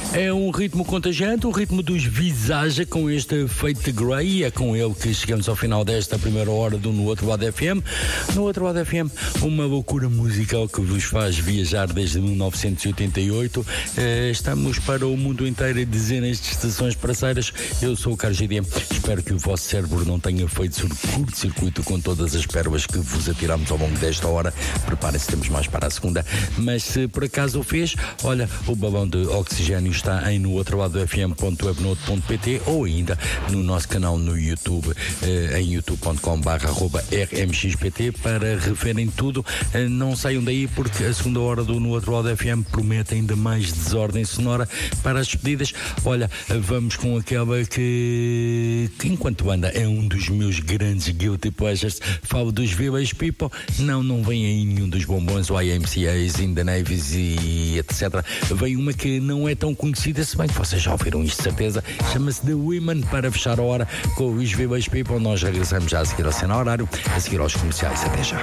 É um ritmo contagiante, o ritmo dos Visage com este Fate Grey. É com ele que chegamos ao final desta primeira hora do No Outro Lado FM. No Outro Lado FM, uma loucura musical que vos faz viajar desde 1988. Estamos para o mundo inteiro em dezenas de estações parceiras. Eu sou o Carlos GD. Espero que o vosso cérebro não tenha feito curto-circuito com todas as pérolas que vos atiramos ao longo desta hora. Preparem-se, temos mais para a segunda. Mas se por acaso o fez, olha, o balão de oxigênio está em nootroladofm.webnote.pt ou ainda no nosso canal no YouTube, em youtube.com/rmxpt, para referem tudo. Não saiam daí, porque a segunda hora do No Outro Lado FM promete ainda mais desordem sonora para as despedidas. Olha, vamos com aquela que enquanto banda é um dos meus grandes guilty pleasures. Falo dos Village People. Não vem aí nenhum dos bombons, o YMCAs, In The Navies e etc. Vem uma que não é tão conhecida, se bem que vocês já ouviram isto de certeza. Chama-se The Women, para fechar a hora com os Village People. Nós regressamos já a seguir ao cenário horário, a seguir aos comerciais. Até já.